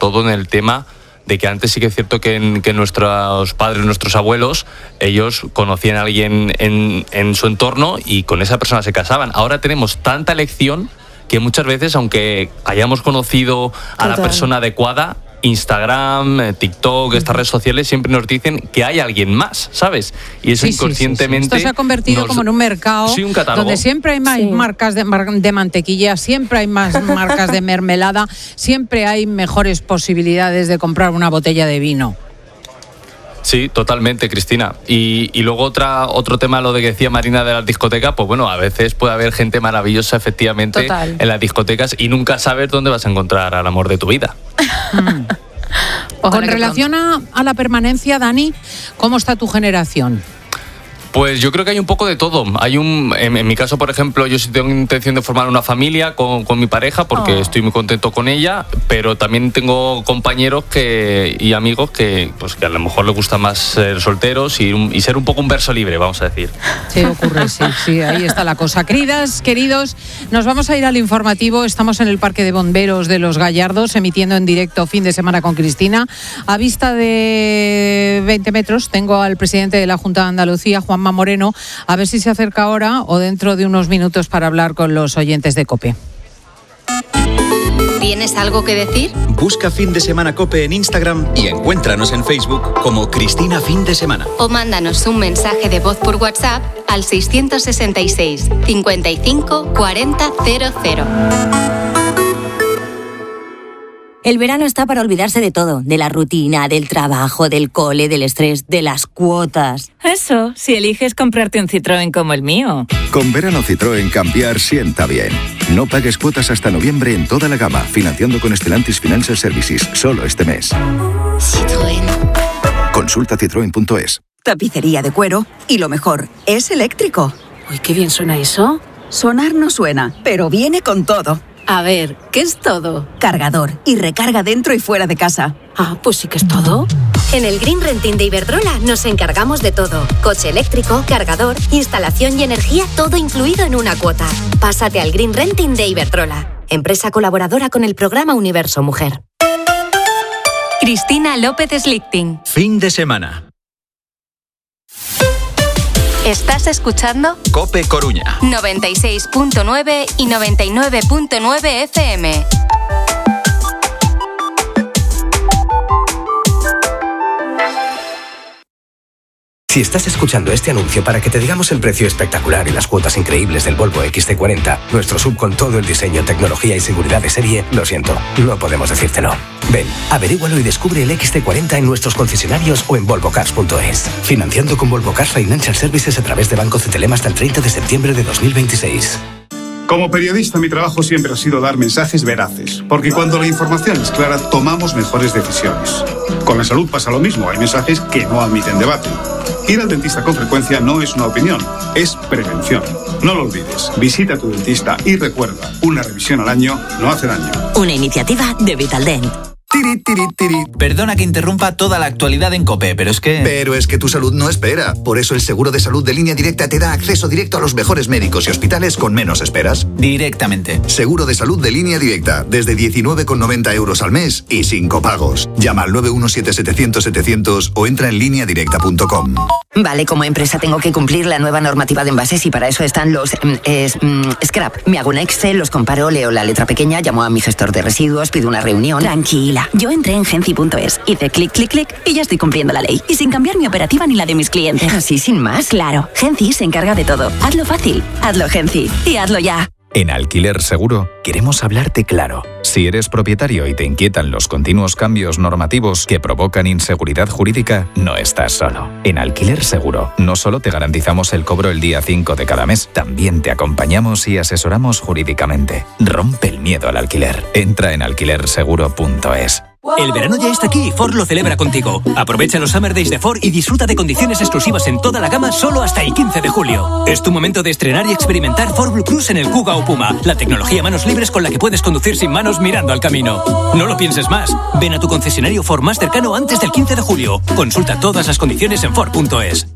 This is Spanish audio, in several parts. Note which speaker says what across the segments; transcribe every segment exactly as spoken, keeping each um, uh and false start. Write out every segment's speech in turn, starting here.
Speaker 1: todo en el tema de que antes sí que es cierto que, en, que nuestros padres, nuestros abuelos, ellos conocían a alguien en, en su entorno y con esa persona se casaban. Ahora tenemos tanta elección que muchas veces, aunque hayamos conocido a Total. la persona adecuada, Instagram, TikTok, estas redes sociales siempre nos dicen que hay alguien más, ¿sabes? Y eso sí, inconscientemente...
Speaker 2: Sí, sí, sí. Esto se ha convertido nos... como en un mercado
Speaker 1: sí, un catálogo.
Speaker 2: donde siempre hay más sí. marcas de, de mantequilla, siempre hay más marcas de mermelada, siempre hay mejores posibilidades de comprar una botella de vino.
Speaker 1: Sí, totalmente, Cristina. Y, y luego otra otro tema, lo de que decía Marina de las discotecas, pues bueno, a veces puede haber gente maravillosa efectivamente Total. en las discotecas y nunca sabes dónde vas a encontrar al amor de tu vida.
Speaker 2: Mm. Con relación a, a la permanencia, Dani, ¿cómo está tu generación?
Speaker 1: Pues yo creo que hay un poco de todo. Hay un, en, en mi caso, por ejemplo, yo sí tengo intención de formar una familia con, con mi pareja porque oh. estoy muy contento con ella, pero también tengo compañeros que, y amigos que, pues, que a lo mejor les gusta más ser solteros y, y ser un poco un verso libre, vamos a decir.
Speaker 2: Sí, ocurre, sí, sí, ahí está la cosa. Queridas, queridos, nos vamos a ir al informativo. Estamos en el Parque de Bomberos de Los Gallardos, emitiendo en directo Fin de Semana con Cristina. A vista de veinte metros tengo al presidente de la Junta de Andalucía, Juan Moreno, a ver si se acerca ahora o dentro de unos minutos para hablar con los oyentes de COPE.
Speaker 3: ¿Tienes algo que decir?
Speaker 4: Busca Fin de Semana COPE en Instagram y encuéntranos en Facebook como Cristina Fin de Semana.
Speaker 3: O mándanos un mensaje de voz por WhatsApp al seiscientos sesenta y seis, cincuenta y cinco, cuarenta, cero cero.
Speaker 5: El verano está para olvidarse de todo, de la rutina, del trabajo, del cole, del estrés, de las cuotas.
Speaker 6: Eso, si eliges comprarte un Citroën como el mío.
Speaker 7: Con verano Citroën cambiar sienta bien. No pagues cuotas hasta noviembre en toda la gama, financiando con Stellantis Financial Services, solo este mes.
Speaker 8: Citroën.
Speaker 7: Consulta citroen punto es.
Speaker 9: Tapicería de cuero y lo mejor, es eléctrico.
Speaker 8: Uy, qué bien suena eso.
Speaker 9: Sonar no suena, pero viene con todo.
Speaker 8: A ver, ¿qué es todo?
Speaker 9: Cargador y recarga dentro y fuera de casa.
Speaker 8: Ah, pues sí que es todo.
Speaker 3: En el Green Renting de Iberdrola nos encargamos de todo. Coche eléctrico, cargador, instalación y energía, todo incluido en una cuota. Pásate al Green Renting de Iberdrola, empresa colaboradora con el programa Universo Mujer. Cristina López Slichting.
Speaker 4: Fin de semana.
Speaker 3: ¿Estás escuchando?
Speaker 4: COPE Coruña.
Speaker 3: noventa y seis punto nueve y noventa y nueve punto nueve F M.
Speaker 10: Si estás escuchando este anuncio para que te digamos el precio espectacular y las cuotas increíbles del Volvo equis ce cuarenta, nuestro sub con todo el diseño, tecnología y seguridad de serie, lo siento, no podemos decírtelo. Ven, averígualo y descubre el equis ce cuarenta en nuestros concesionarios o en volvo cars punto es. Financiando con Volvo Cars Financial Services a través de Banco Cetelem hasta el treinta de septiembre de dos mil veintiséis.
Speaker 11: Como periodista, mi trabajo siempre ha sido dar mensajes veraces, porque cuando la información es clara, tomamos mejores decisiones. Con la salud pasa lo mismo, hay mensajes que no admiten debate. Ir al dentista con frecuencia no es una opinión, es prevención. No lo olvides, visita a tu dentista y recuerda, una revisión al año no hace daño.
Speaker 5: Una iniciativa de Vitaldent.
Speaker 4: Tiri, tiri, tiri. Perdona que interrumpa toda la actualidad en COPE, pero es que...
Speaker 12: Pero es que tu salud no espera. Por eso el seguro de salud de Línea Directa te da acceso directo a los mejores médicos y hospitales con menos esperas.
Speaker 4: Directamente.
Speaker 12: Seguro de salud de Línea Directa, desde diecinueve con noventa euros al mes y sin copagos. Llama al nueve uno siete setecientos setecientos o entra en línea directa punto com.
Speaker 13: Vale, como empresa tengo que cumplir la nueva normativa de envases y para eso están los eh, es, mm, scrap. Me hago un Excel, los comparo, leo la letra pequeña, llamo a mi gestor de residuos, pido una reunión.
Speaker 5: Tranquila, yo entré en genci punto es, hice clic, clic, clic y ya estoy cumpliendo la ley. Y sin cambiar mi operativa ni la de mis clientes.
Speaker 13: ¿Así sin más?
Speaker 5: Claro, Genci se encarga de todo. Hazlo fácil, hazlo Genci y hazlo ya.
Speaker 14: En Alquiler Seguro queremos hablarte claro. Si eres propietario y te inquietan los continuos cambios normativos que provocan inseguridad jurídica, no estás solo. En Alquiler Seguro no solo te garantizamos el cobro el día cinco de cada mes, también te acompañamos y asesoramos jurídicamente. Rompe el miedo al alquiler. Entra en alquiler seguro punto es.
Speaker 15: El verano ya está aquí y Ford lo celebra contigo. Aprovecha los Summer Days de Ford y disfruta de condiciones exclusivas en toda la gama solo hasta el quince de julio. Es tu momento de estrenar y experimentar Ford Blue Cruise en el Kuga o Puma, la tecnología manos libres con la que puedes conducir sin manos mirando al camino. No lo pienses más. Ven a tu concesionario Ford más cercano antes del quince de julio. Consulta todas las condiciones en Ford punto es.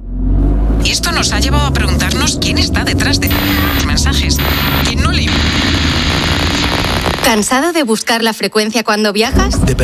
Speaker 16: Y esto nos ha llevado a preguntarnos quién está detrás de los mensajes. ¿Quién no le...
Speaker 3: ¿Cansado de buscar la frecuencia cuando viajas?